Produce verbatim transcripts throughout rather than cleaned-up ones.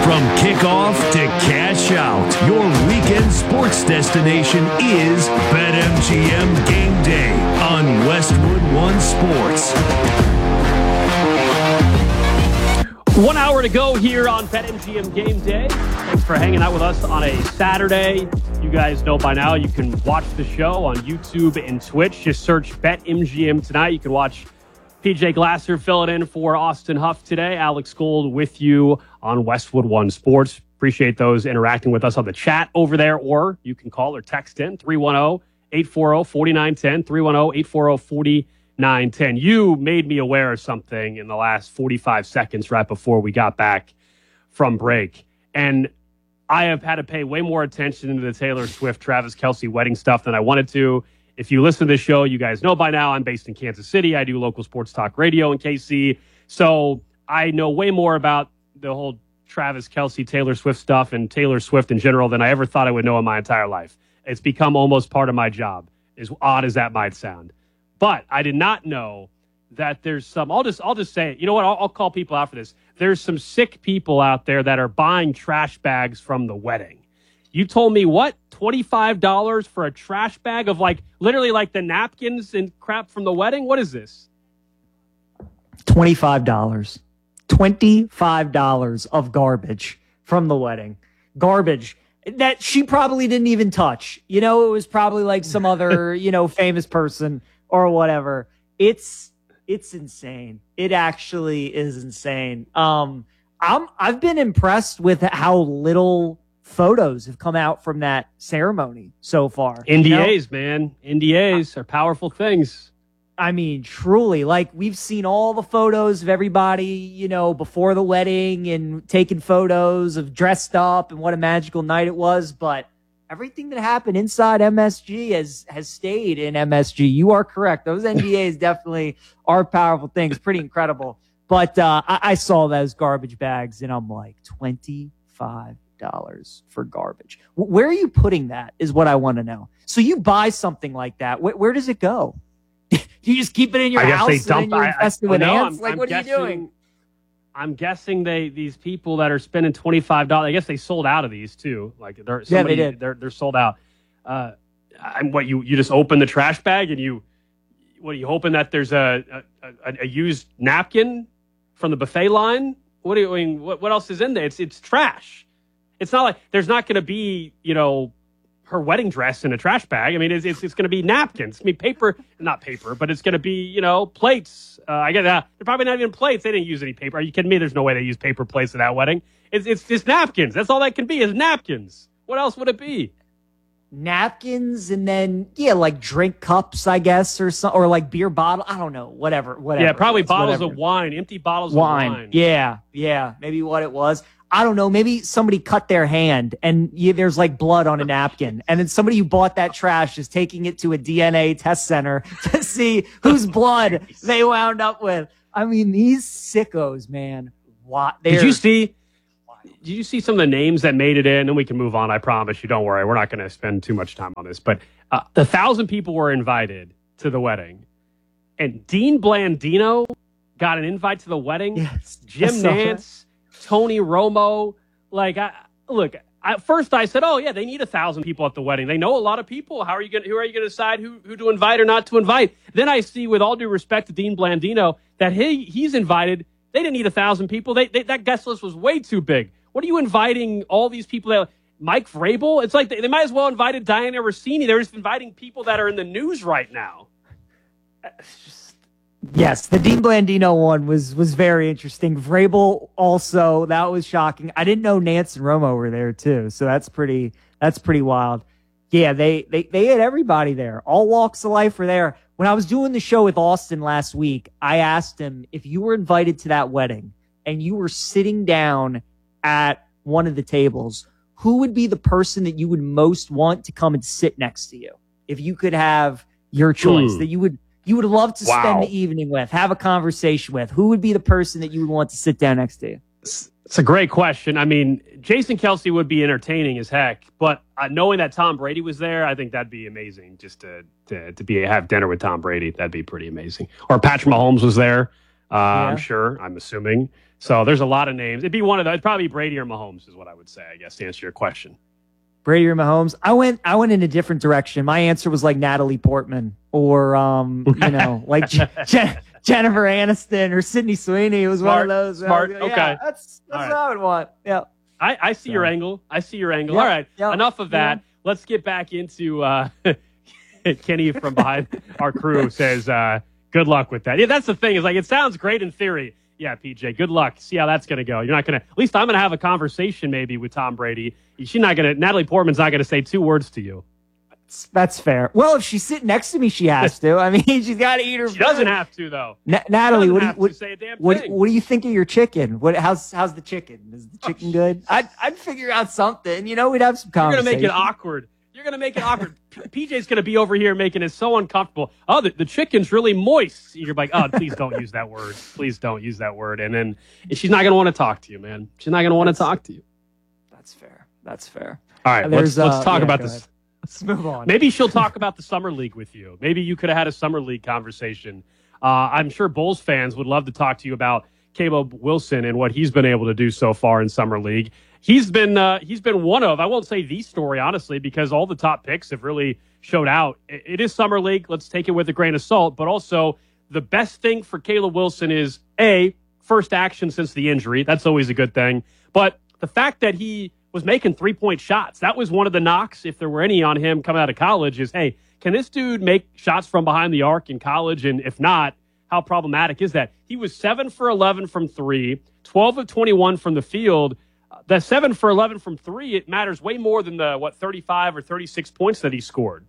From kickoff to cash out, your weekend sports destination is BetMGM Game Day on Westwood One Sports. One hour to go here on BetMGM Game Day. Thanks for hanging out with us on a Saturday. You guys know by now you can watch the show on YouTube and Twitch. Just search BetMGM tonight. You can watch P J Glasser filling in for Austin Huff today. Alex Gold with you on Westwood One Sports. Appreciate those interacting with us on the chat over there, or you can call or text in three one zero, eight four zero, four nine one zero, three one zero, eight four zero, four nine one zero. You made me aware of something in the last forty-five seconds right before we got back from break. And I have had to pay way more attention to the Taylor Swift, Travis Kelce wedding stuff than I wanted to. If you listen to the show, you guys know by now I'm based in Kansas City. I do local sports talk radio in K C. So I know way more about the whole Travis Kelce, Taylor Swift stuff and Taylor Swift in general than I ever thought I would know in my entire life. It's become almost part of my job, as odd as that might sound. But I did not know that there's some, I'll just I'll just say it. You know what? I'll, I'll call people out for this. There's some sick people out there that are buying trash bags from the wedding. You told me what? twenty-five dollars for a trash bag of like, literally like the napkins and crap from the wedding? What is this? twenty-five dollars. twenty-five dollars of garbage from the wedding. Garbage that she probably didn't even touch. You know, it was probably like some other, you know, famous person or whatever. It's it's insane. It actually is insane. Um, I'm I've been impressed with how little photos have come out from that ceremony so far. N D As, you know? man. N D As are powerful things. I mean, truly, like we've seen all the photos of everybody, you know, before the wedding and taking photos of dressed up and what a magical night it was. But everything that happened inside M S G has, has stayed in M S G. You are correct. Those N D As definitely are powerful things. Pretty incredible. But uh, I, I saw those garbage bags and I'm like, twenty-five dollars for garbage. Where are you putting that is what I want to know. So you buy something like that. Where, where does it go? Do you just keep it in your I guess house they and dump, then you're I, infested I, with no, ants? I'm, like, I'm what guessing, are you doing? I'm guessing they these people that are spending twenty-five dollars, I guess they sold out of these too. Like they're somebody, yeah, they did. They're they're sold out. Uh, and what you you just open the trash bag and you what are you hoping that there's a a, a, a used napkin from the buffet line? What do you I mean? What what else is in there? It's it's trash. It's not like there's not going to be, you know, her wedding dress in a trash bag. I mean, it's it's, it's going to be napkins. I mean, paper, not paper, but it's going to be, you know, plates. Uh, I get that. They're probably not even plates. They didn't use any paper. Are you kidding me? There's no way they use paper plates at that wedding. It's it's just napkins. That's all that can be is napkins. What else would it be? Napkins and then, yeah, like drink cups, I guess, or some, or like beer bottle. I don't know. Whatever. Whatever. Yeah, probably it's bottles whatever. of wine, empty bottles wine. of wine. Yeah, yeah. Maybe what it was. I don't know. Maybe somebody cut their hand and yeah, there's like blood on a napkin. And then somebody who bought that trash is taking it to a D N A test center to see whose blood they wound up with. I mean, these sickos, man. What? Did you see? Did you see some of the names that made it in? And we can move on. I promise you. Don't worry. We're not going to spend too much time on this. But uh, a thousand people were invited to the wedding. And Dean Blandino got an invite to the wedding. Yes, Jim Nance. Tony Romo, like, I, look, at first I said, oh, yeah, they need a thousand people at the wedding. They know a lot of people. How are you going who are you going to decide who, who to invite or not to invite? Then I see, with all due respect to Dean Blandino, that he he's invited. They didn't need a thousand people. They, they That guest list was way too big. What are you inviting all these people? That, Mike Vrabel? It's like they, they might as well invited Diana Rossini. They're just inviting people that are in the news right now. It's just, Yes, the Dean Blandino one was was very interesting. Vrabel also, that was shocking. I didn't know Nance and Romo were there too, so that's pretty that's pretty wild. Yeah, they they they had everybody there. All walks of life were there. When I was doing the show with Austin last week, I asked him if you were invited to that wedding and you were sitting down at one of the tables, who would be the person that you would most want to come and sit next to you? If you could have your choice, Hmm. that you would you would love to Wow. spend the evening with, have a conversation with, who would be the person that you would want to sit down next to you? It's, it's a great question. I mean, Jason Kelce would be entertaining as heck, but uh, knowing that Tom Brady was there, I think that'd be amazing. Just to to, to be have dinner with Tom Brady, that'd be pretty amazing. Or Patrick Mahomes was there. Uh, Yeah. I'm sure. I'm assuming. So there's a lot of names. It'd be one of those. It'd probably be Brady or Mahomes is what I would say, I guess, to answer your question. Brady or Mahomes? I went I went in a different direction. My answer was like Natalie Portman or, um, you know, like Je- Je- Jennifer Aniston or Sydney Sweeney. It was Smart, one of those. Smart. Yeah, okay. That's, that's right. what I would want. Yeah. I, I see so. your angle. I see your angle. Yep, All right. yep, Enough of that. yep. Let's get back into uh, Kenny from behind our crew says, uh, good luck with that. Yeah, that's the thing. Is like, it sounds great in theory. Yeah, P J, good luck. See how that's going to go. You're not going to, at least I'm going to have a conversation maybe with Tom Brady. She's not going to, Natalie Portman's not going to say two words to you. That's, that's fair. Well, if she's sitting next to me, she has to. I mean, she's got to eat her She food. doesn't have to, though. Na- Natalie, what do you, have to what, say a damn what, thing. what do you think of your chicken? What, how's, how's the chicken? Is the chicken Oh, good? I'd, I'd figure out something. You know, we'd have some You're going conversation. to make it awkward. You're going to make it awkward. P J's going to be over here making it so uncomfortable. Oh, the, the chicken's really moist. You're like, oh, please don't use that word. Please don't use that word. And then she's not going to want to talk to you, man. She's not going to want to talk to you. That's fair. That's fair. All right, There's, let's, let's uh, talk yeah, about go this. ahead. Let's move on. Maybe she'll talk about the Summer League with you. Maybe you could have had a Summer League conversation. Uh, I'm sure Bulls fans would love to talk to you about Caleb Wilson and what he's been able to do so far in Summer League. He's been uh, he's been one of, I won't say the story, honestly, because all the top picks have really showed out. It, it is Summer League. Let's take it with a grain of salt. But also, the best thing for Caleb Wilson is, A, first action since the injury. That's always a good thing. But the fact that he was making three-point shots, that was one of the knocks, if there were any on him coming out of college, is, hey, can this dude make shots from behind the arc in college? And if not, how problematic is that? He was seven for eleven from three, twelve of twenty-one from the field. The seven for eleven from three, it matters way more than the, what, thirty-five or thirty-six points that he scored.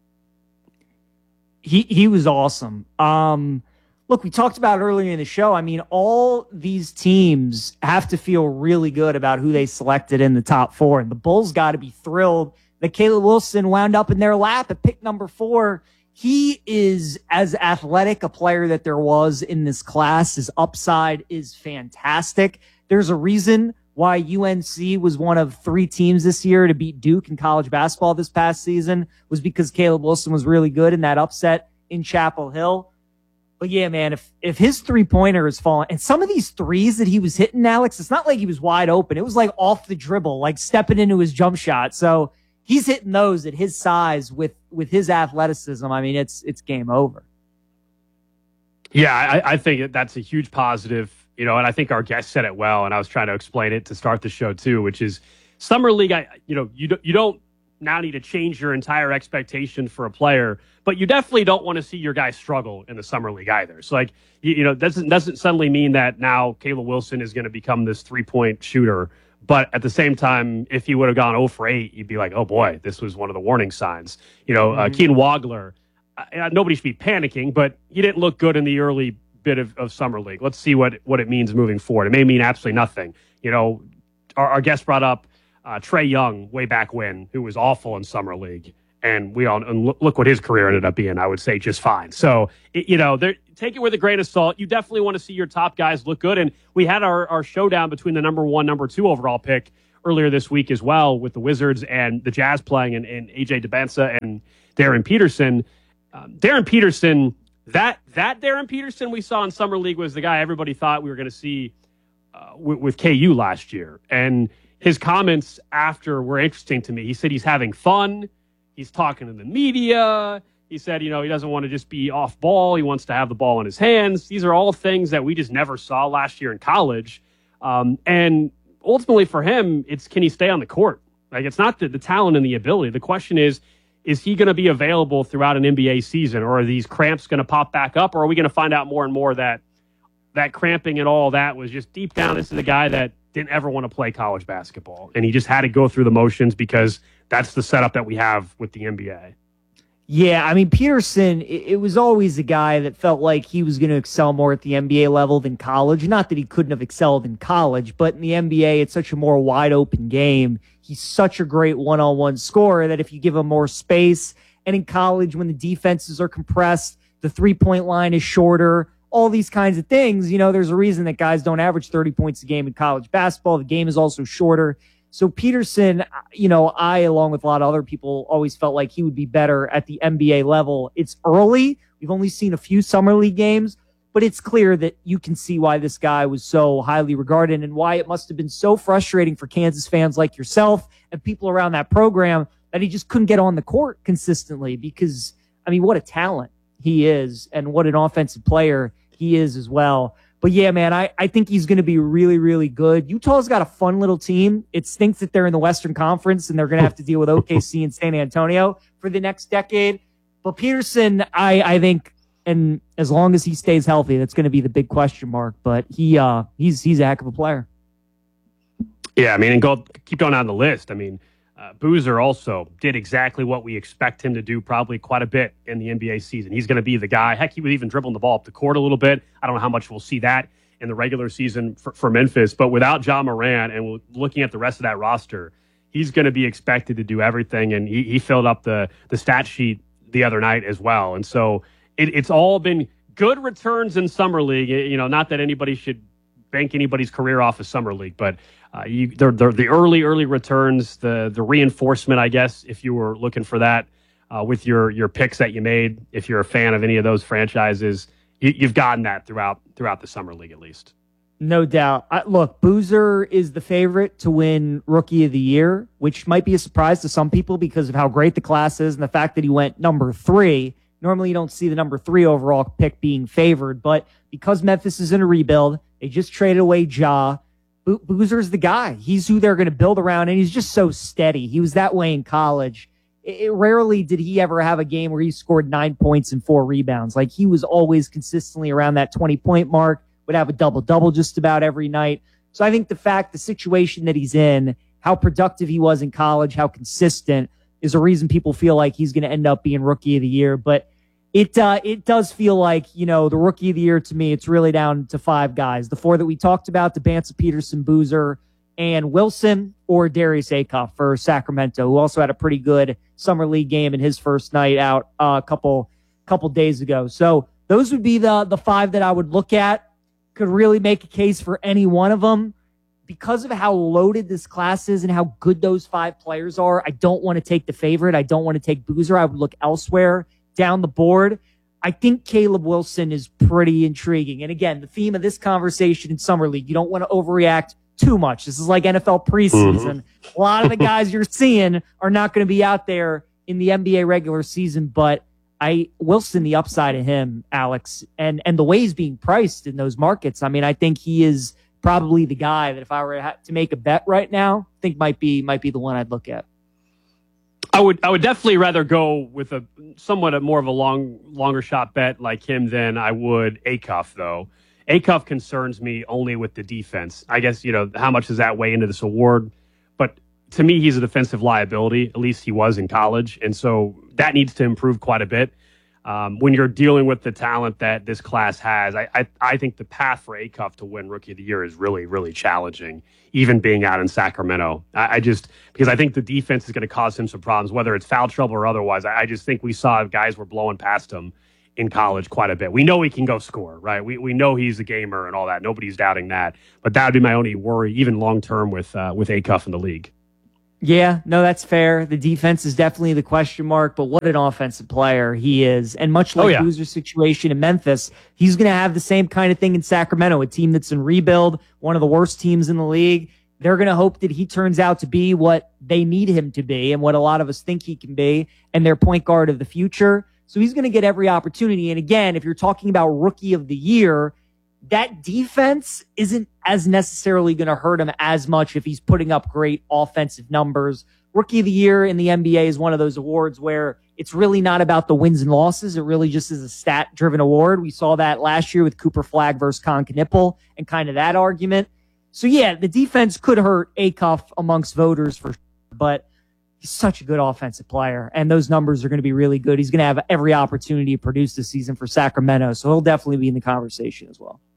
He he was awesome. Um, look, we talked about earlier in the show. I mean, all these teams have to feel really good about who they selected in the top four. And the Bulls got to be thrilled that Caleb Wilson wound up in their lap at pick number four. He is as athletic a player that there was in this class. His upside is fantastic. There's a reason why U N C was one of three teams this year to beat Duke in college basketball this past season, was because Caleb Wilson was really good in that upset in Chapel Hill. But yeah, man, if, if his three-pointer is falling, and some of these threes that he was hitting, Alex, it's not like he was wide open. It was like off the dribble, like stepping into his jump shot. So he's hitting those at his size with, with his athleticism. I mean, it's, it's game over. Yeah, I, I think that's a huge positive. You know, and I think our guest said it well, and I was trying to explain it to start the show too, which is Summer League. I, you know, you don't, you don't now need to change your entire expectation for a player, but you definitely don't want to see your guy struggle in the Summer League either. So, like, you, you know, doesn't doesn't suddenly mean that now Caleb Wilson is going to become this three point shooter. But at the same time, if he would have gone zero for eight, you'd be like, oh boy, this was one of the warning signs. You know, mm-hmm. uh, Keen Wagler. Uh, nobody should be panicking, but he didn't look good in the early bit of, of Summer League. Let's see what, what it means moving forward. It may mean absolutely nothing. You know, our, our guest brought up uh, Trae Young way back when, who was awful in Summer League. And we all and look, look what his career ended up being. I would say just fine. So, it, you know, take it with a grain of salt. You definitely want to see your top guys look good. And we had our, our showdown between the number one, number two overall pick earlier this week as well, with the Wizards and the Jazz playing, and, and A J Debinsa and Darren Peterson. Um, Darren Peterson, that that Darren Peterson we saw in Summer League was the guy everybody thought we were going to see uh, with, with K U last year. And his comments after were interesting to me. He said he's having fun. He's talking to the media. He said, you know, he doesn't want to just be off ball. He wants to have the ball in his hands. These are all things that we just never saw last year in college. Um, and ultimately for him, it's can he stay on the court? Like, it's not the, the talent and the ability. The question is, is he going to be available throughout an N B A season, or are these cramps going to pop back up, or are we going to find out more and more that that cramping and all that was just deep down, this is a guy that didn't ever want to play college basketball, and he just had to go through the motions because that's the setup that we have with the N B A. Yeah, I mean, Peterson, it, it was always a guy that felt like he was going to excel more at the N B A level than college. Not that he couldn't have excelled in college, but in the N B A, it's such a more wide-open game. He's such a great one-on-one scorer that if you give him more space, and in college, when the defenses are compressed, the three-point line is shorter, all these kinds of things, you know, there's a reason that guys don't average thirty points a game in college basketball. The game is also shorter. So Peterson, you know, I, along with a lot of other people, always felt like he would be better at the N B A level. It's early. We've only seen a few Summer League games, But it's clear that you can see why this guy was so highly regarded and why it must have been so frustrating for Kansas fans like yourself and people around that program that he just couldn't get on the court consistently because, I mean, what a talent he is and what an offensive player he is as well. But yeah, man, I, I think he's going to be really, really good. Utah's got a fun little team. It stinks that they're in the Western Conference and they're going to have to deal with O K C and San Antonio for the next decade. But Peterson, I, I think, and as long as he stays healthy, that's going to be the big question mark. But he, uh, he's he's a heck of a player. Yeah, I mean, and go keep going down the list. I mean, uh, Boozer also did exactly what we expect him to do, probably quite a bit in the N B A season. He's going to be the guy. Heck, he was even dribbling the ball up the court a little bit. I don't know how much we'll see that in the regular season for, for Memphis, but without Ja Morant and looking at the rest of that roster, he's going to be expected to do everything. And he, he filled up the the stat sheet the other night as well, and so. It, it's all been good returns in Summer League. You know, not that anybody should bank anybody's career off of Summer League, but uh, you, they're, they're the early, early returns, the the reinforcement, I guess, if you were looking for that uh, with your your picks that you made. If you're a fan of any of those franchises, you, you've gotten that throughout throughout the Summer League at least. No doubt. I, look, Boozer is the favorite to win Rookie of the Year, which might be a surprise to some people because of how great the class is and the fact that he went number three. Normally, you don't see the number three overall pick being favored, but because Memphis is in a rebuild, they just traded away Ja. Bo- Boozer's the guy. He's who they're going to build around, and he's just so steady. He was that way in college. It, it, rarely did he ever have a game where he scored nine points and four rebounds. Like, he was always consistently around that twenty-point mark, would have a double-double just about every night. So I think the fact, the situation that he's in, how productive he was in college, how consistent, is a reason people feel like he's going to end up being Rookie of the Year. But it uh, it does feel like, you know, the Rookie of the Year to me, it's really down to five guys. The four that we talked about, Debanza, Peterson, Boozer, and Wilson, or Darius Acuff for Sacramento, who also had a pretty good Summer League game in his first night out uh, a couple couple days ago. So those would be the the five that I would look at. Could really make a case for any one of them. Because of how loaded this class is and how good those five players are, I don't want to take the favorite. I don't want to take Boozer. I would look elsewhere down the board. I think Caleb Wilson is pretty intriguing. And again, the theme of this conversation in Summer League, you don't want to overreact too much. This is like N F L preseason. Mm-hmm. A lot of the guys you're seeing are not going to be out there in the N B A regular season, but I Wilson, the upside of him, Alex, and, and the way he's being priced in those markets, I mean, I think he is probably the guy that if I were to make a bet right now, I think might be might be the one I'd look at. I would I would definitely rather go with a somewhat a more of a long longer shot bet like him than I would Acuff, though. Acuff concerns me only with the defense. I guess, you know, how much does that weigh into this award? But to me, he's a defensive liability. At least he was in college, and so that needs to improve quite a bit. Um, when you're dealing with the talent that this class has, I, I I think the path for Acuff to win Rookie of the Year is really, really challenging, even being out in Sacramento. I, I just, because I think the defense is going to cause him some problems, whether it's foul trouble or otherwise. I, I just think we saw guys were blowing past him in college quite a bit. We know he can go score, right? We we know he's a gamer and all that. Nobody's doubting that. But that would be my only worry, even long-term with, uh, with Acuff in the league. Yeah, no, that's fair. The defense is definitely the question mark, but what an offensive player he is. And much like oh, yeah. Boozer's situation in Memphis, he's going to have the same kind of thing in Sacramento, a team that's in rebuild, one of the worst teams in the league. They're going to hope that he turns out to be what they need him to be and what a lot of us think he can be, and their point guard of the future. So he's going to get every opportunity. And again, if you're talking about Rookie of the Year, that defense isn't as necessarily going to hurt him as much if he's putting up great offensive numbers. Rookie of the Year in the N B A is one of those awards where it's really not about the wins and losses. It really just is a stat-driven award. We saw that last year with Cooper Flagg versus Con Knippel and kind of that argument. So, yeah, the defense could hurt Acuff amongst voters for sure, but he's such a good offensive player, and those numbers are going to be really good. He's going to have every opportunity to produce this season for Sacramento, so he'll definitely be in the conversation as well.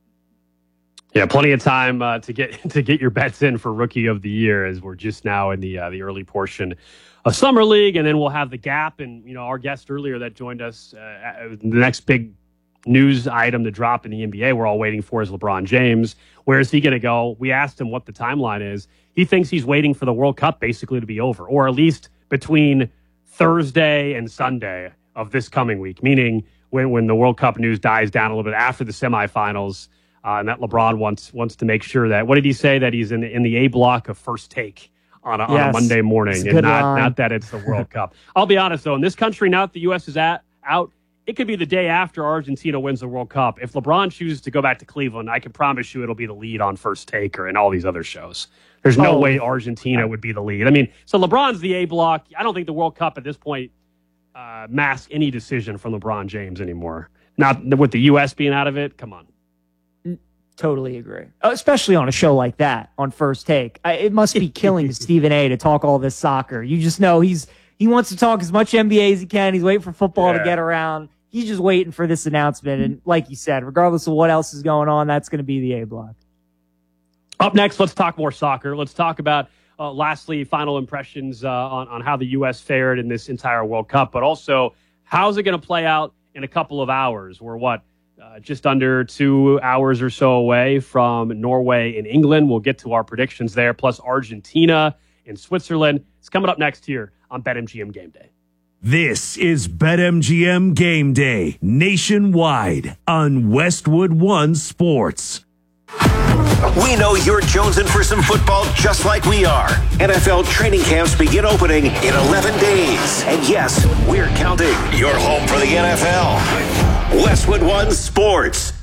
Yeah, plenty of time uh, to get to get your bets in for Rookie of the Year, as we're just now in the uh, the early portion of Summer League, and then we'll have the gap. And you know, our guest earlier that joined us, uh, the next big news item to drop in the N B A, we're all waiting for is LeBron James. Where is he going to go? We asked him what the timeline is. He thinks he's waiting for the World Cup basically to be over, or at least between Thursday and Sunday of this coming week, meaning when, when the World Cup news dies down a little bit after the semifinals, uh, and that LeBron wants wants to make sure that, what did he say, that he's in, in the A block of First Take on a, yes, on a Monday morning, and not, not that it's the World Cup. I'll be honest, though, in this country, now that the U S is at, out, it could be the day after Argentina wins the World Cup. If LeBron chooses to go back to Cleveland, I can promise you it'll be the lead on First Take or in all these other shows. There's no oh. way Argentina would be the lead. I mean, so LeBron's the A block. I don't think the World Cup at this point uh, masks any decision from LeBron James anymore. Not with the U S being out of it. Come on. Totally agree. Especially on a show like that, on First Take. I, it must be killing Stephen A. to talk all this soccer. You just know he's he wants to talk as much N B A as he can. He's waiting for football yeah. to get around. He's just waiting for this announcement. And like you said, regardless of what else is going on, that's going to be the A block. Up next, let's talk more soccer. Let's talk about, uh, lastly, final impressions uh, on, on how the U S fared in this entire World Cup, but also how's it going to play out in a couple of hours? We're what, uh, just under two hours or so away from Norway and England. We'll get to our predictions there, plus Argentina and Switzerland. It's coming up next here on BetMGM Game Day. This is BetMGM Game Day nationwide on Westwood One Sports. We know you're jonesing for some football just like we are. N F L training camps begin opening in eleven days. And yes, we're counting. You're home for the N F L. Westwood One Sports.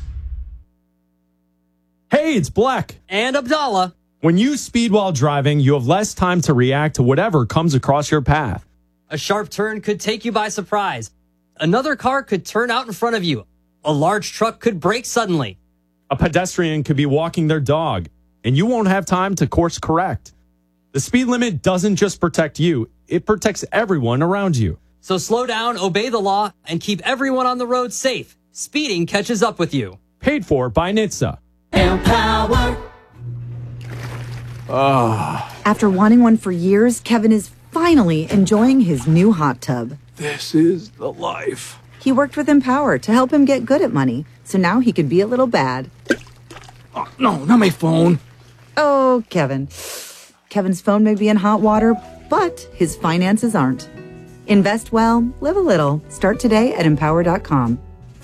Hey, it's Black. And Abdallah. When you speed while driving, you have less time to react to whatever comes across your path. A sharp turn could take you by surprise. Another car could turn out in front of you. A large truck could brake suddenly. A pedestrian could be walking their dog, and you won't have time to course correct. The speed limit doesn't just protect you, it protects everyone around you. So slow down, obey the law, and keep everyone on the road safe. Speeding catches up with you. Paid for by N H T S A. Empower. Oh. After wanting one for years, Kevin is finally enjoying his new hot tub. This is the life. He worked with Empower to help him get good at money, so now he could be a little bad. Oh, no, not my phone. Oh, Kevin. Kevin's phone may be in hot water, but his finances aren't. Invest well, live a little. Start today at empower dot com.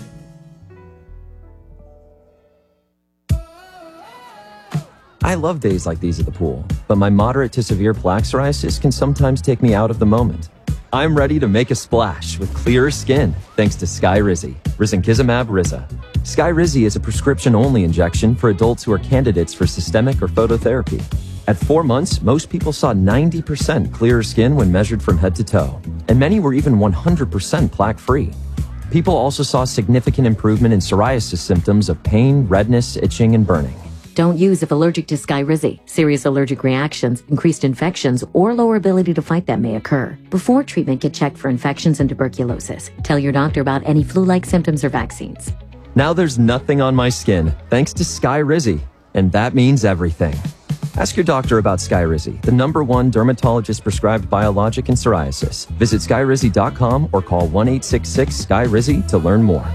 I love days like these at the pool, but my moderate to severe plaque psoriasis can sometimes take me out of the moment. I'm ready to make a splash with clearer skin thanks to Skyrizi, risankizumab Riza. Skyrizi is a prescription-only injection for adults who are candidates for systemic or phototherapy. At four months, most people saw ninety percent clearer skin when measured from head to toe, and many were even one hundred percent plaque-free. People also saw significant improvement in psoriasis symptoms of pain, redness, itching, and burning. Don't use if allergic to Skyrizi. Serious allergic reactions, increased infections, or lower ability to fight them may occur. Before treatment, get checked for infections and tuberculosis. Tell your doctor about any flu-like symptoms or vaccines. Now there's nothing on my skin, thanks to Skyrizi, and that means everything. Ask your doctor about Skyrizi, the number one dermatologist-prescribed biologic in psoriasis. Visit skyrizi dot com or call one eight six six Skyrizi to learn more.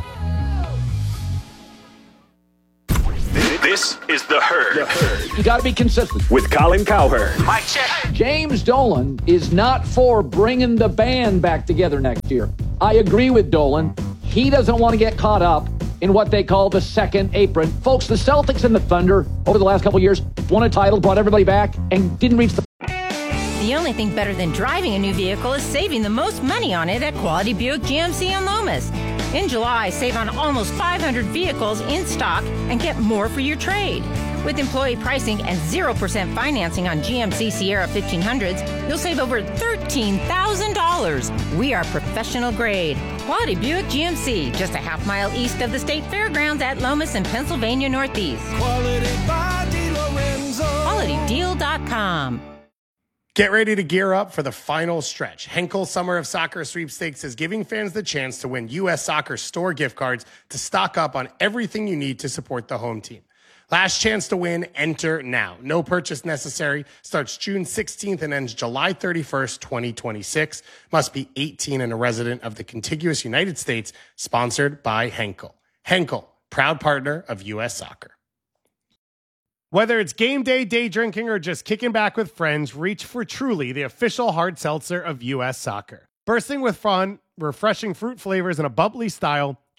This is The Herd. The Herd. You got to be consistent. With Colin Cowherd. Mike check. James Dolan is not for bringing the band back together next year. I agree with Dolan. He doesn't want to get caught up in what they call the second apron. Folks, the Celtics and the Thunder over the last couple of years won a title, brought everybody back, and didn't reach the... The only thing better than driving a new vehicle is saving the most money on it at Quality Buick G M C in Lomas. In July, save on almost five hundred vehicles in stock and get more for your trade. With employee pricing and zero percent financing on G M C Sierra fifteen hundreds, you'll save over thirteen thousand dollars. We are professional grade. Quality Buick G M C, just a half mile east of the State Fairgrounds at Lomas in Pennsylvania Northeast. Quality by DeLorenzo. quality deal dot com. Get ready to gear up for the final stretch. Henkel Summer of Soccer Sweepstakes is giving fans the chance to win U S Soccer store gift cards to stock up on everything you need to support the home team. Last chance to win, enter now. No purchase necessary. Starts June sixteenth and ends July thirty-first, twenty twenty-six. Must be eighteen and a resident of the contiguous United States. Sponsored by Henkel. Henkel, proud partner of U S Soccer. Whether it's game day, day drinking, or just kicking back with friends, reach for Truly, the official hard seltzer of U S Soccer. Bursting with fun, refreshing fruit flavors, and a bubbly style,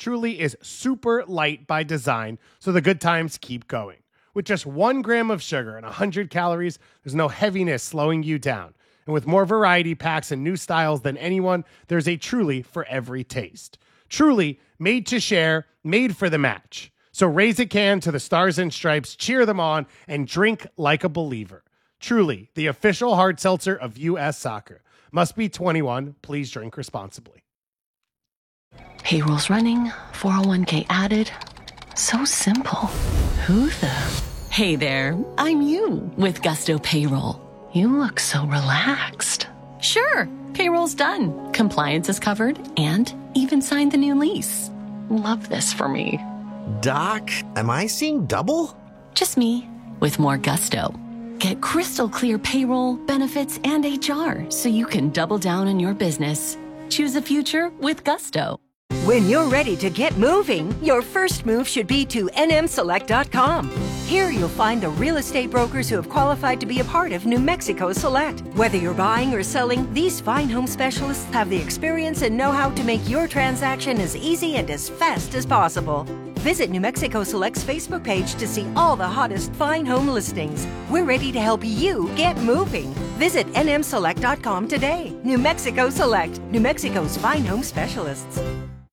Truly is super light by design, so the good times keep going. With just one gram of sugar and one hundred calories, there's no heaviness slowing you down. And with more variety packs and new styles than anyone, there's a Truly for every taste. Truly, made to share, made for the match. So raise a can to the Stars and Stripes, cheer them on, and drink like a believer. Truly, the official hard seltzer of U S Soccer. Must be twenty-one. Please drink responsibly. Payroll's running, four oh one k added. So simple. Who the? Hey there, I'm you with Gusto Payroll. You look so relaxed. Sure, payroll's done. Compliance is covered and even signed the new lease. Love this for me. Doc, am I seeing double? Just me with more gusto. Get crystal clear payroll, benefits, and H R so you can double down on your business. Choose a future with Gusto. When you're ready to get moving, your first move should be to N M select dot com. Here you'll find the real estate brokers who have qualified to be a part of New Mexico Select. Whether you're buying or selling, these fine home specialists have the experience and know-how to make your transaction as easy and as fast as possible. Visit New Mexico Select's Facebook page to see all the hottest fine home listings. We're ready to help you get moving. Visit N M select dot com today. New Mexico Select, New Mexico's fine home specialists.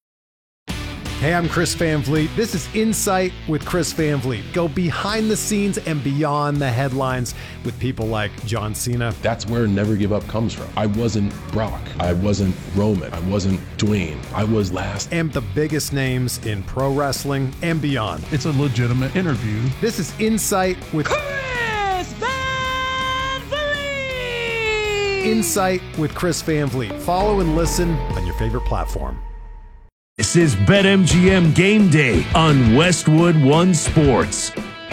Hey, I'm Chris Van Vliet. This is Insight with Chris Van Vliet. Go behind the scenes and beyond the headlines with people like John Cena. That's where Never Give Up comes from. I wasn't Brock. I wasn't Roman. I wasn't Dwayne. I was last. And the biggest names in pro wrestling and beyond. It's a legitimate interview. This is Insight with Chris Van Vliet! Insight with Chris Van Vliet. Follow and listen on your favorite platform. This is BetMGM Game Day on Westwood One Sports.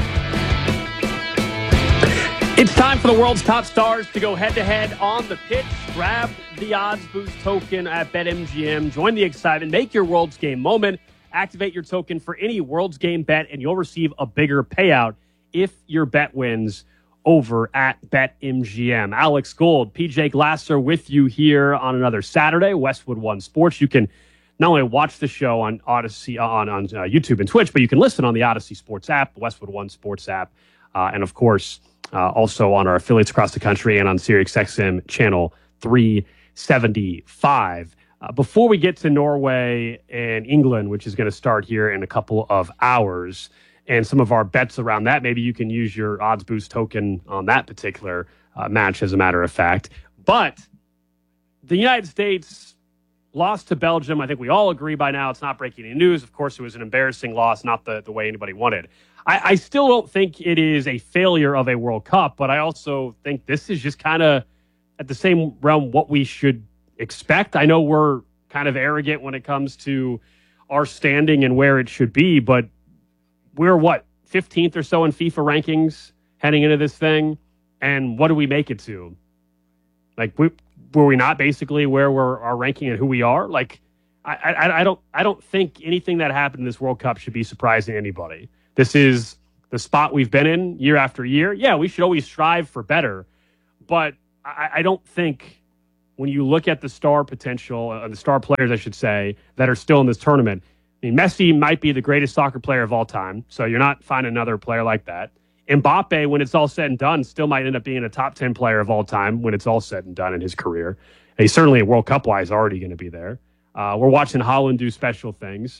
It's time for the world's top stars to go head-to-head on the pitch. Grab the odds boost token at BetMGM. Join the excitement. Make your World's Game moment. Activate your token for any World's Game bet, and you'll receive a bigger payout if your bet wins over at BetMGM. Alex Gold, P J Glasser with you here on another Saturday, Westwood One Sports. You can not only watch the show on Odyssey, on, on uh, YouTube and Twitch, but you can listen on the Odyssey Sports app, the Westwood One Sports app, uh, and of course, uh, also on our affiliates across the country and on SiriusXM channel three seventy-five. Uh, before we get to Norway and England, which is going to start here in a couple of hours, and some of our bets around that, maybe you can use your odds boost token on that particular uh, match, as a matter of fact. But the United States lost to Belgium. I think we all agree by now it's not breaking any news. Of course, it was an embarrassing loss, not the, the way anybody wanted. I, I still don't think it is a failure of a World Cup, but I also think this is just kind of at the same realm what we should expect. I know we're kind of arrogant when it comes to our standing and where it should be, but we're, what, fifteenth or so in FIFA rankings heading into this thing? And what do we make it to? Like, we... Were we not basically where we're our ranking and who we are? Like, I, I, I don't, I don't think anything that happened in this World Cup should be surprising to anybody. This is the spot we've been in year after year. Yeah, we should always strive for better, but I, I don't think when you look at the star potential, uh, the star players, I should say, that are still in this tournament. I mean, Messi might be the greatest soccer player of all time, so you're not finding another player like that. Mbappe, when it's all said and done, still might end up being a top ten player of all time when it's all said and done in his career. And he's certainly World Cup-wise already going to be there. Uh, we're watching Haaland do special things.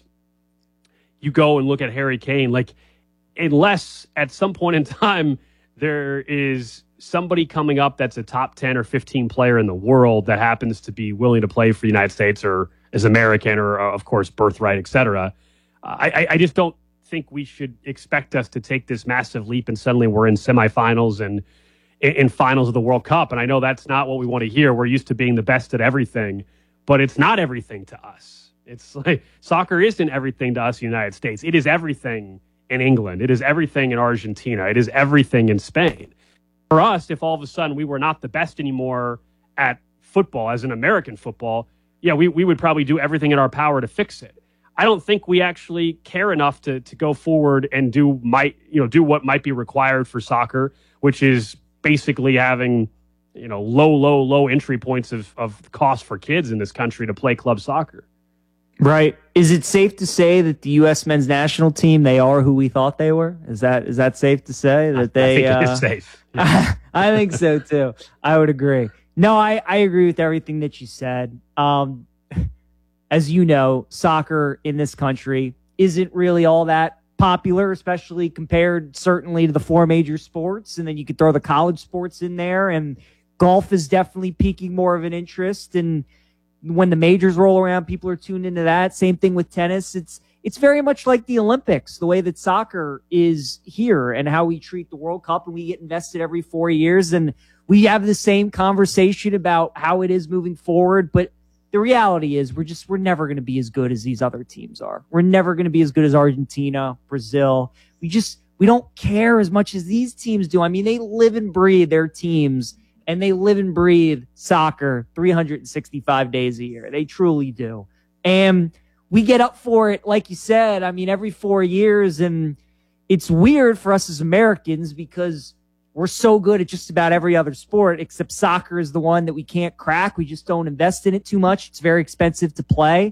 You go and look at Harry Kane, like, unless at some point in time there is somebody coming up that's a top ten or fifteen player in the world that happens to be willing to play for the United States or is American or, uh, of course, birthright, et cetera, uh, I, I just don't think we should expect us to take this massive leap and suddenly we're in semifinals and in, in finals of the World Cup. And I know that's not what we want to hear. We're used to being the best at everything, but it's not everything to us. It's like soccer isn't everything to us in the United States. It is everything in England. It is everything in Argentina. It is everything in Spain. For us, if all of a sudden we were not the best anymore at football, as in American football, yeah, we, we would probably do everything in our power to fix it. I don't think we actually care enough to to go forward and do might you know do what might be required for soccer, which is basically having you know low, low, low entry points of, of cost for kids in this country to play club soccer. Right. Is it safe to say that the U S men's national team, they are who we thought they were? Is that is that safe to say that they? I think uh, it is safe. Yeah. I think so too. I would agree. No, I, I agree with everything that you said. Um, as you know, soccer in this country isn't really all that popular, especially compared certainly to the four major sports. And then you could throw the college sports in there, and golf is definitely piquing more of an interest. And when the majors roll around, people are tuned into that. Same thing with tennis. It's it's very much like the Olympics, the way that soccer is here and how we treat the World Cup, and we get invested every four years. And we have the same conversation about how it is moving forward. But the reality is we're just, we're never going to be as good as these other teams are. We're never going to be as good as Argentina, Brazil. We just, we don't care as much as these teams do. I mean, they live and breathe their teams, and they live and breathe soccer three hundred sixty-five days a year. They truly do. And we get up for it, like you said, I mean, every four years. And it's weird for us as Americans because we're so good at just about every other sport, except soccer is the one that we can't crack. We just don't invest in it too much. It's very expensive to play.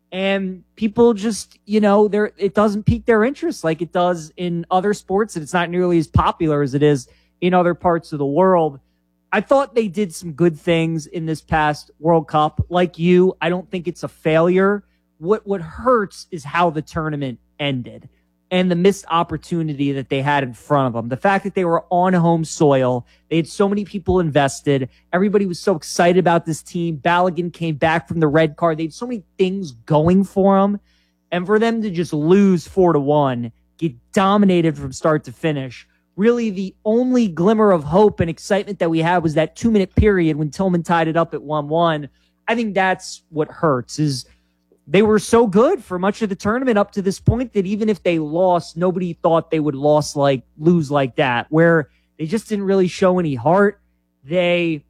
And people just, you know, they're, it doesn't pique their interest like it does in other sports. And it's not nearly as popular as it is in other parts of the world. I thought they did some good things in this past World Cup. Like you, I don't think it's a failure. What, what hurts is how the tournament ended and the missed opportunity that they had in front of them. The fact that they were on home soil, they had so many people invested. Everybody was so excited about this team. Balogun came back from the red card. They had so many things going for them. And for them to just lose four to one, get dominated from start to finish, really the only glimmer of hope and excitement that we had was that two-minute period when Tillman tied it up at one one. I think that's what hurts, is they were so good for much of the tournament up to this point that even if they lost, nobody thought they would lost like lose like that, where they just didn't really show any heart. They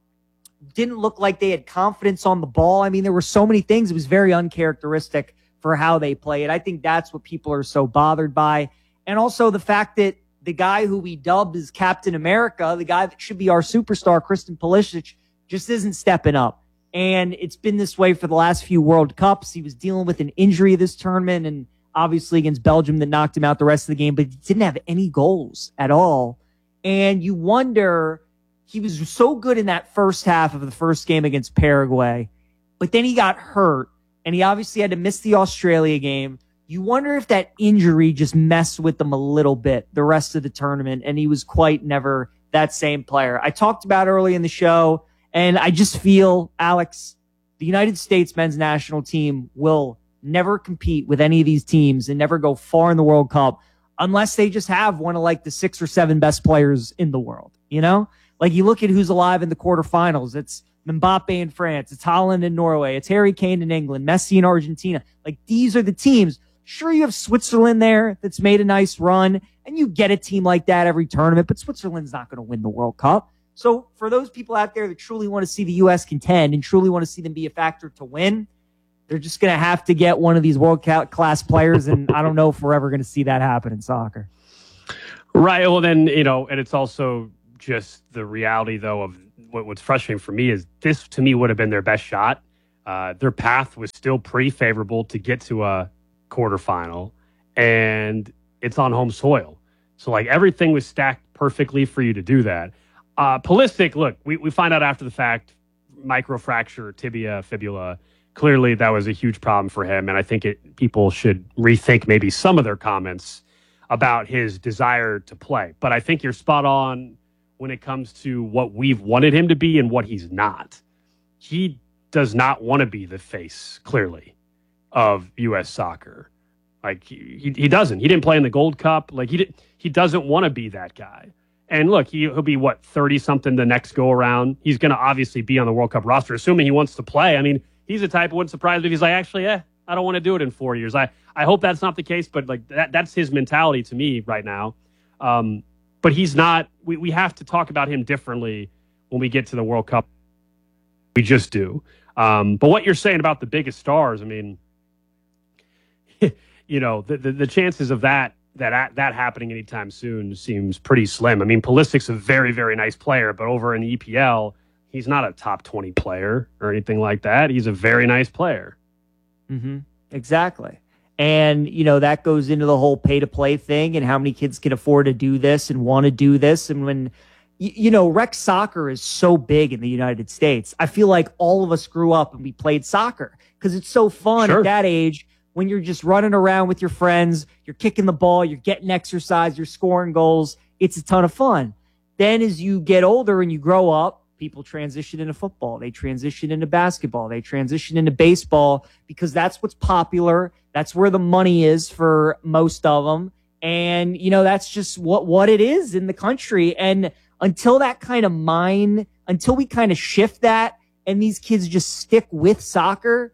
didn't look like they had confidence on the ball. I mean, there were so many things. It was very uncharacteristic for how they played. I think that's what people are so bothered by. And also the fact that the guy who we dubbed as Captain America, the guy that should be our superstar, Christian Pulisic, just isn't stepping up. And it's been this way for the last few World Cups. He was dealing with an injury this tournament, and obviously against Belgium that knocked him out the rest of the game, but he didn't have any goals at all. And you wonder, he was so good in that first half of the first game against Paraguay, but then he got hurt, and he obviously had to miss the Australia game. You wonder if that injury just messed with him a little bit the rest of the tournament, and he was quite never that same player. I talked about early in the show, and I just feel, Alex, the United States men's national team will never compete with any of these teams and never go far in the World Cup unless they just have one of like the six or seven best players in the world. You know, like you look at who's alive in the quarterfinals. It's Mbappe in France. It's Holland in Norway. It's Harry Kane in England, Messi in Argentina. Like these are the teams. Sure, you have Switzerland there that's made a nice run, and you get a team like that every tournament, but Switzerland's not going to win the World Cup. So for those people out there that truly want to see the U S contend and truly want to see them be a factor to win, they're just going to have to get one of these world-class players, and I don't know if we're ever going to see that happen in soccer. Right. Well, then, you know, and it's also just the reality, though, of what, what's frustrating for me is this, to me, would have been their best shot. Uh, their path was still pretty favorable to get to a quarterfinal, and it's on home soil. So, like, everything was stacked perfectly for you to do that. Uh, Pulisic, look, we, we find out after the fact, microfracture, tibia, fibula. Clearly, that was a huge problem for him, and I think it, people should rethink maybe some of their comments about his desire to play. But I think you're spot on when it comes to what we've wanted him to be and what he's not. He does not want to be the face, clearly, of U S soccer. Like, he, he doesn't. He didn't play in the Gold Cup. Like, he did, he doesn't want to be that guy. And look, he, he'll be, what, thirty-something the next go-around. He's going to obviously be on the World Cup roster, assuming he wants to play. I mean, he's the type who wouldn't surprise me if he's like, actually, eh, I don't want to do it in four years. I, I hope that's not the case, but like that that's his mentality to me right now. Um, but he's not, we, we have to talk about him differently when we get to the World Cup. We just do. Um, but what you're saying about the biggest stars, I mean, you know, the, the, the chances of that, that that happening anytime soon seems pretty slim. I mean, Pulisic's a very, very nice player, but over in the E P L, he's not a top twenty player or anything like that. He's a very nice player. Mm-hmm. Exactly. And, you know, that goes into the whole pay to play thing and how many kids can afford to do this and want to do this. And when, you, you know, rec soccer is so big in the United States, I feel like all of us grew up and we played soccer because it's so fun Sure. at that age when you're just running around with your friends, you're kicking the ball, you're getting exercise, you're scoring goals. It's a ton of fun. Then as you get older and you grow up, people transition into football. They transition into basketball. They transition into baseball because that's what's popular. That's where the money is for most of them. And, you know, that's just what, what it is in the country. And until that kind of mind, until we kind of shift that and these kids just stick with soccer,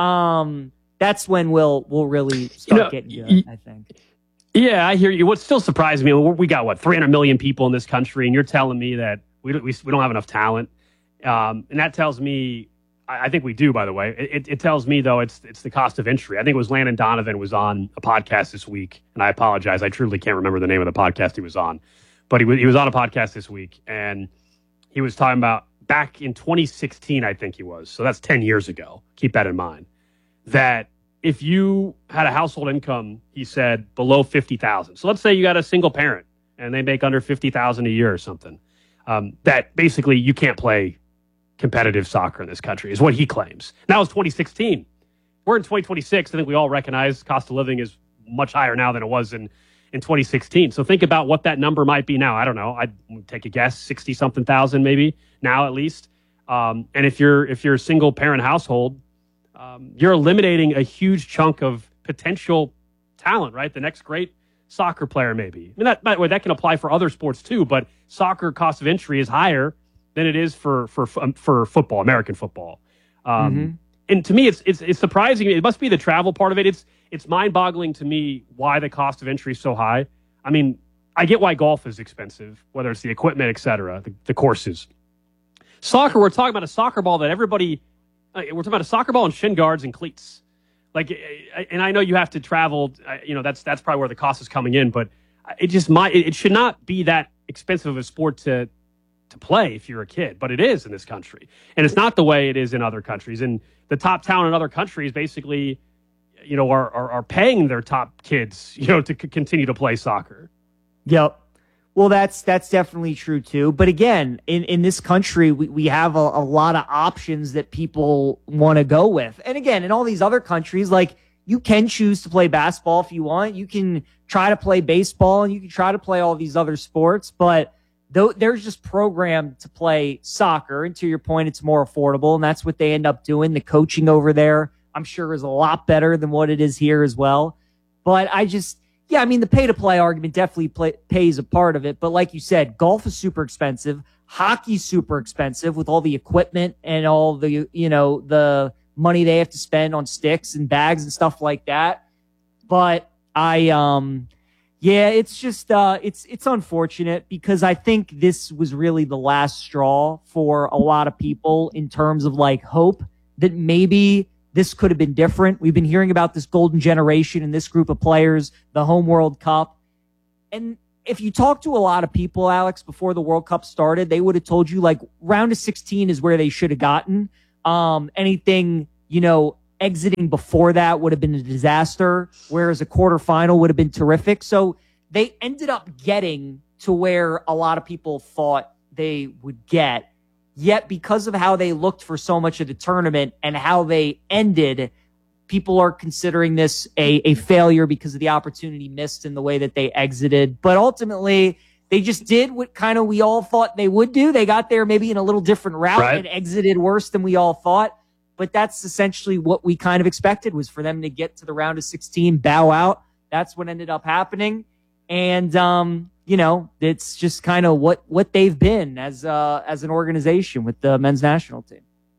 um, that's when we'll, we'll really start You know, getting good, I think. Yeah, I hear you. What still surprised me, we got, what, three hundred million people in this country, and you're telling me that we don't, we, we don't have enough talent. Um, and that tells me, I, I think we do, by the way. It, it tells me, though, it's it's the cost of entry. I think it was Landon Donovan was on a podcast this week, and I apologize. I truly can't remember the name of the podcast he was on. But he was, he was on a podcast this week, and he was talking about back in twenty sixteen, I think he was. So that's ten years ago. Keep that in mind. That if you had a household income, he said, below fifty thousand dollars. So let's say you got a single parent and they make under fifty thousand dollars a year or something. Um, that basically you can't play competitive soccer in this country is what he claims. Now it's twenty sixteen. We're in twenty twenty-six. I think we all recognize cost of living is much higher now than it was in, in twenty sixteen. So think about what that number might be now. I don't know. I'd take a guess, sixty something thousand maybe now at least. Um, and if you're, if you're a single parent household, Um, you're eliminating a huge chunk of potential talent, right? The next great soccer player, maybe. I mean, that, by the way, that can apply for other sports too, but soccer cost of entry is higher than it is for for um, for football, American football. Um, Mm-hmm. And to me, it's, it's it's surprising. It must be the travel part of it. It's it's mind-boggling to me why the cost of entry is so high. I mean, I get why golf is expensive, whether it's the equipment, et cetera, the, the courses. Soccer, we're talking about a soccer ball that everybody. We're talking about a soccer ball and shin guards and cleats. Like, and I know you have to travel. You know, that's that's probably where the cost is coming in. But it just might. It should not be that expensive of a sport to to play if you're a kid. But it is in this country, and it's not the way it is in other countries. And the top talent in other countries basically, you know, are are, are paying their top kids, you know, to c- continue to play soccer. Yep. Well, that's that's definitely true too. But again, in, in this country, we, we have a, a lot of options that people want to go with. And again, in all these other countries, like you can choose to play basketball if you want. You can try to play baseball and you can try to play all these other sports, but th- they're just programmed to play soccer. And to your point, it's more affordable, and that's what they end up doing. The coaching over there, I'm sure, is a lot better than what it is here as well. But I just... Yeah, I mean, the pay-to-play argument definitely play, pays a part of it. But like you said, golf is super expensive. Hockey's super expensive with all the equipment and all the, you know, the money they have to spend on sticks and bags and stuff like that. But I, um, yeah, it's just, uh, it's, it's unfortunate because I think this was really the last straw for a lot of people in terms of like hope that maybe this could have been different. We've been hearing about this golden generation and this group of players, the home World Cup. And if you talk to a lot of people, Alex, before the World Cup started, they would have told you like round of sixteen is where they should have gotten. Um, anything, you know, exiting before that would have been a disaster, whereas a quarterfinal would have been terrific. So they ended up getting to where a lot of people thought they would get. Yet because of how they looked for so much of the tournament and how they ended, people are considering this a, a failure because of the opportunity missed in the way that they exited. But ultimately, they just did what kind of we all thought they would do. They got there maybe in a little different route Right. and exited worse than we all thought. But that's essentially what we kind of expected, was for them to get to the round of sixteen, bow out. That's what ended up happening. And, um, you know, it's just kind of what, what they've been as uh, as an organization with the men's national team.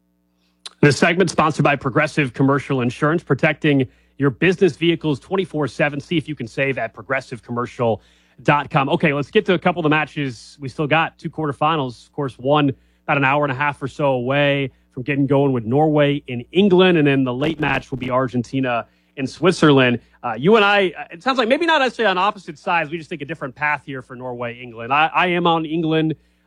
This segment sponsored by Progressive Commercial Insurance, protecting your business vehicles twenty-four seven. See if you can save at progressive commercial dot com. Okay, let's get to a couple of the matches. We still got two quarterfinals. Of course, one about an hour and a half or so away from getting going with Norway in England. And then the late match will be Argentina in Switzerland. Uh, you and I, it sounds like maybe not necessarily on opposite sides. We just take a different path here for Norway, England. I, I am on England.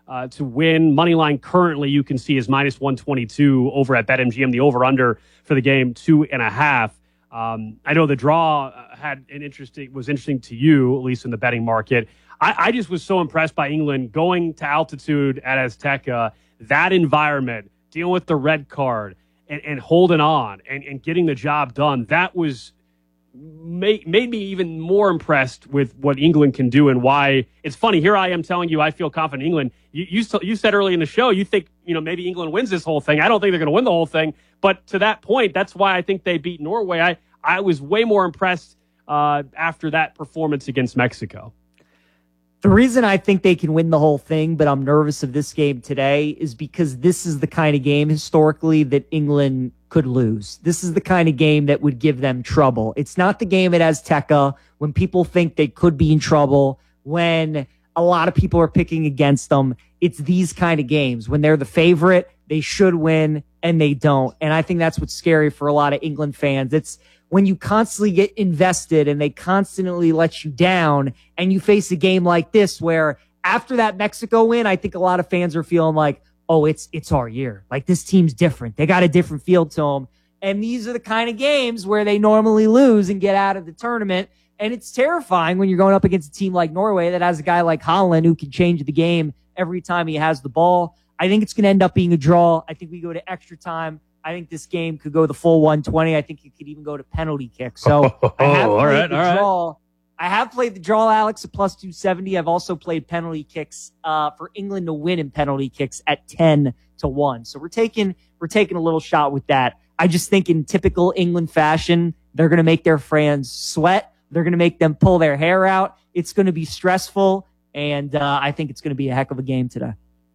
uh, to win. Moneyline currently you can see is minus one twenty-two over at BetMGM. The over-under for the game, two and a half. Um, I know the draw had an interesting was interesting to you, at least in the betting market. I, I just was so impressed by England going to altitude at Azteca, that environment, dealing with the red card and, and holding on and, and getting the job done. That was made, made me even more impressed with what England can do and why. It's funny. Here I am telling you I feel confident in England. You, you, you said early in the show you think you know maybe England wins this whole thing. I don't think they're going to win the whole thing. But to that point, that's why I think they beat Norway. I, I was way more impressed uh, after that performance against Mexico. The reason I think they can win the whole thing, but I'm nervous of this game today, is because this is the kind of game historically that England could lose. This is the kind of game that would give them trouble. It's not the game at Azteca when people think they could be in trouble, when a lot of people are picking against them. It's these kind of games. When they're the favorite, they should win, and they don't. And I think that's what's scary for a lot of England fans. It's when you constantly get invested and they constantly let you down, and you face a game like this where after that Mexico win, I think a lot of fans are feeling like, oh, it's it's our year. Like, this team's different. They got a different feel to them. And these are the kind of games where they normally lose and get out of the tournament. And it's terrifying when you're going up against a team like Norway that has a guy like Haaland who can change the game every time he has the ball. I think it's going to end up being a draw. I think we go to extra time. I think this game could go the full one twenty. I think it could even go to penalty kicks. So oh, I have all played right, the all draw. Right. I have played the draw, Alex, at plus two seventy. I've also played penalty kicks uh, for England to win in penalty kicks at ten to one. So we're taking we're taking a little shot with that. I just think in typical England fashion, they're going to make their fans sweat. They're going to make them pull their hair out. It's going to be stressful, and uh, I think it's going to be a heck of a game today.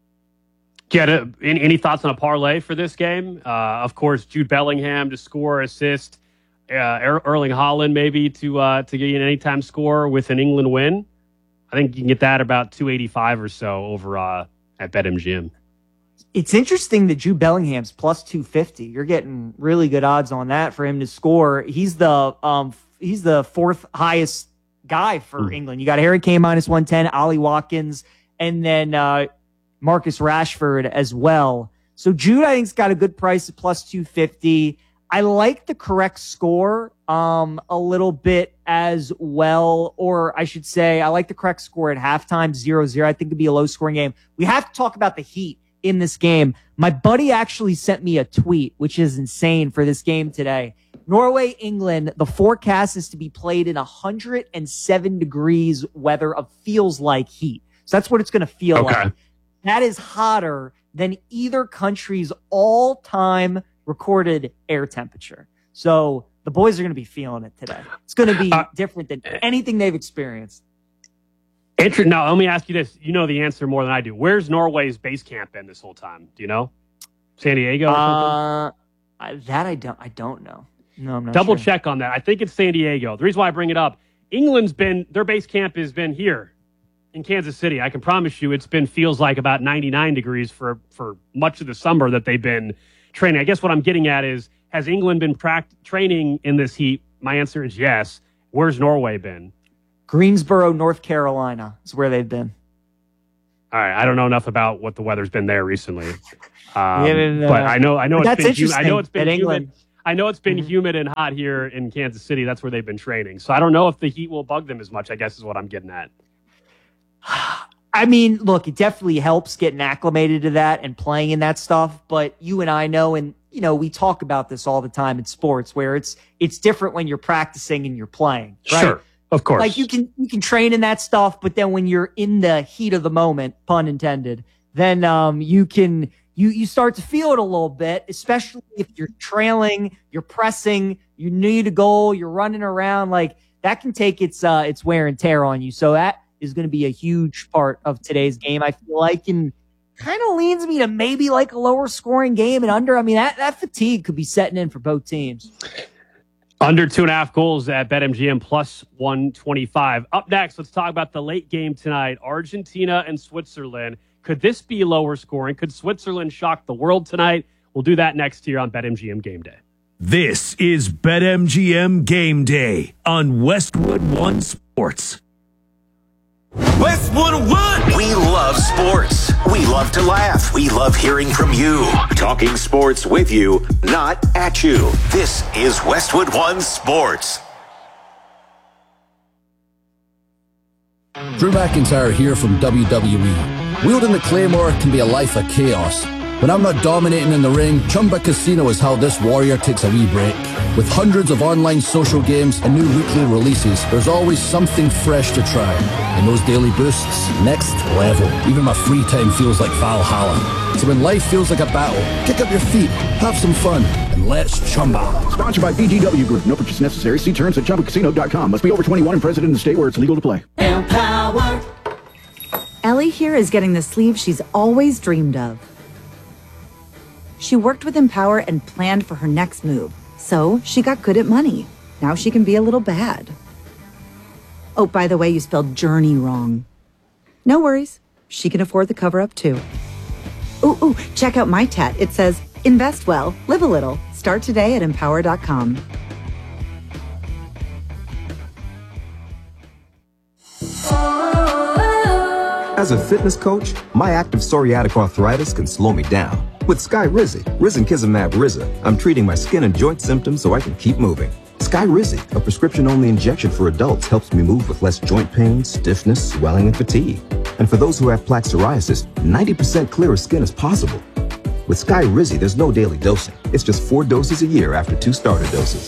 Get a, any, any thoughts on a parlay for this game? Uh, of course, Jude Bellingham to score, assist, uh, Erling Haaland maybe to uh, to get you an anytime score with an England win. I think you can get that about two eighty-five or so over uh, at BetMGM. It's interesting that Jude Bellingham's plus two fifty. You're getting really good odds on that for him to score. He's the um he's the fourth highest guy for mm. England. You got Harry Kane minus one ten, Ollie Watkins, and then uh, Marcus Rashford as well. So Jude, I think, has got a good price at plus two fifty. I like the correct score um, a little bit as well, or I should say I like the correct score at halftime, zero zero. I think it'd be a low-scoring game. We have to talk about the heat in this game. My buddy actually sent me a tweet, which is insane for this game today. Norway, England, the forecast is to be played in one hundred seven degrees weather of feels like heat. So that's what it's going to feel okay. like. That is hotter than either country's all-time recorded air temperature. So the boys are going to be feeling it today. It's going to be uh, different than anything they've experienced. Interesting. Now, let me ask you this. You know the answer more than I do. Where's Norway's base camp been this whole time? Do you know? San Diego or uh, something? That I don't, I don't know. No, I'm not Double sure. check on that. I think it's San Diego. The reason why I bring it up, England's been, their base camp has been here in Kansas City. I can promise you it's been, feels like about ninety-nine degrees for, for much of the summer that they've been training. I guess what I'm getting at is, has England been pract- training in this heat? My answer is yes. Where's Norway been? Greensboro, North Carolina is where they've been. All right. I don't know enough about what the weather's been there recently. Um, yeah, and, uh, but I know, I know, it's that's been, interesting. I know it's been at humid. England. I know it's been mm-hmm. humid and hot here in Kansas City. That's where they've been training. So I don't know if the heat will bug them as much, I guess is what I'm getting at. I mean, look, it definitely helps getting acclimated to that and playing in that stuff. But you and I know, and you know, we talk about this all the time in sports, where it's it's different when you're practicing and you're playing. Right? Sure, of course. Like you can you can train in that stuff, but then when you're in the heat of the moment, pun intended, then um, you can you you start to feel it a little bit, especially if you're trailing, you're pressing, you need a goal, you're running around. Like that can take its uh, its wear and tear on you. So that is going to be a huge part of today's game, I feel like, and kind of leans me to maybe like a lower scoring game and under. I mean, that, that fatigue could be setting in for both teams. Under two and a half goals at BetMGM plus one twenty-five. Up next, let's talk about the late game tonight. Argentina and Switzerland. Could this be lower scoring? Could Switzerland shock the world tonight? We'll do that next here on BetMGM Game Day. This is BetMGM Game Day on Westwood One Sports. Westwood One. We love sports. We love to laugh. We love hearing from you. Talking sports with you, not at you. This is Westwood One Sports. Drew McIntyre here from W W E. Wielding the Claymore can be a life of chaos. When I'm not dominating in the ring, Chumba Casino is how this warrior takes a wee break. With hundreds of online social games and new weekly releases, there's always something fresh to try. And those daily boosts, next level. Even my free time feels like Valhalla. So when life feels like a battle, kick up your feet, have some fun, and let's Chumba. Sponsored by B G W Group. No purchase necessary. See terms at chumba casino dot com. Must be over twenty-one and present in the state where it's legal to play. Empower. Ellie here is getting the sleeve she's always dreamed of. She worked with Empower and planned for her next move. So she got good at money. Now she can be a little bad. Oh, by the way, you spelled journey wrong. No worries. She can afford the cover-up too. Ooh, ooh, check out my tat. It says, invest well, live a little. Start today at empower dot com. As a fitness coach, my active psoriatic arthritis can slow me down. With Skyrizi, Risankizumab Riza, I'm treating my skin and joint symptoms so I can keep moving. Skyrizi, a prescription-only injection for adults, helps me move with less joint pain, stiffness, swelling, and fatigue. And for those who have plaque psoriasis, ninety percent clearer skin is possible. With Skyrizi, there's no daily dosing. It's just four doses a year after two starter doses.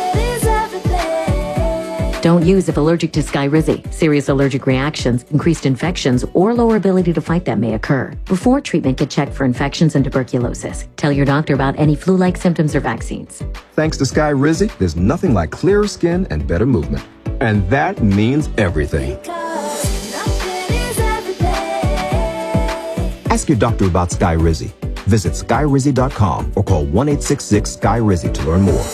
Don't use if allergic to Skyrizi. Serious allergic reactions, increased infections, or lower ability to fight them may occur. Before treatment, get checked for infections and tuberculosis. Tell your doctor about any flu-like symptoms or vaccines. Thanks to Skyrizi, there's nothing like clearer skin and better movement. And that means everything. Ask your doctor about Skyrizi. Visit skyrizi dot com or call one eight six six Sky Rizi to learn more.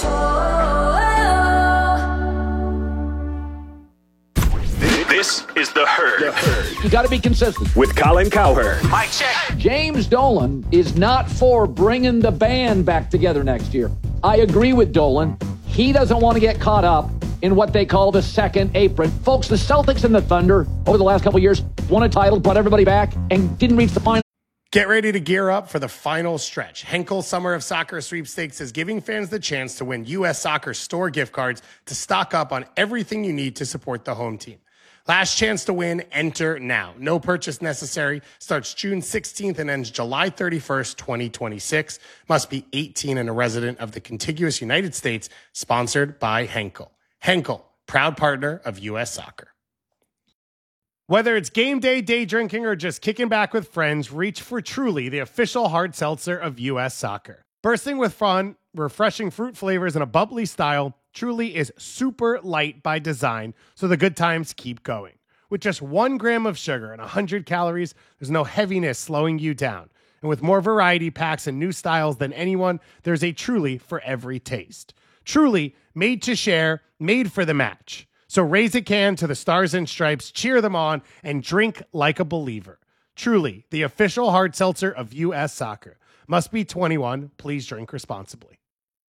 This is The Herd. The Herd. You got to be consistent. With Colin Cowherd. Mike check. James Dolan is not for bringing the band back together next year. I agree with Dolan. He doesn't want to get caught up in what they call the second apron. Folks, the Celtics and the Thunder over the last couple of years won a title, brought everybody back, and didn't reach the final. Get ready to gear up for the final stretch. Henkel Summer of Soccer Sweepstakes is giving fans the chance to win U S Soccer store gift cards to stock up on everything you need to support the home team. Last chance to win, enter now. No purchase necessary. Starts June sixteenth and ends July thirty-first, twenty twenty-six. Must be eighteen and a resident of the contiguous United States. Sponsored by Henkel. Henkel, proud partner of U S Soccer. Whether it's game day, day drinking, or just kicking back with friends, reach for Truly, the official hard seltzer of U S Soccer. Bursting with fun, refreshing fruit flavors, and a bubbly style, Truly is super light by design, so the good times keep going. With just one gram of sugar and one hundred calories, there's no heaviness slowing you down. And with more variety packs and new styles than anyone, there's a Truly for every taste. Truly, made to share, made for the match. So raise a can to the Stars and Stripes, cheer them on, and drink like a believer. Truly, the official hard seltzer of U S Soccer. Must be twenty-one. Please drink responsibly.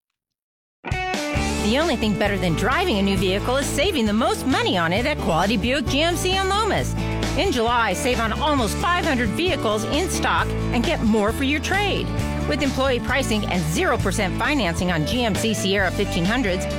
The only thing better than driving a new vehicle is saving the most money on it at Quality Buick G M C on Lomas. In July, save on almost five hundred vehicles in stock and get more for your trade. With employee pricing and zero percent financing on G M C Sierra fifteen hundreds,